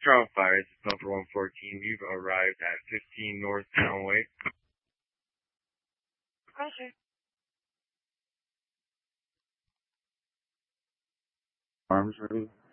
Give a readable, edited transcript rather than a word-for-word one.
Charles Fire, this is number 114. You've arrived at 15 North Townway. Okay. Arms ready.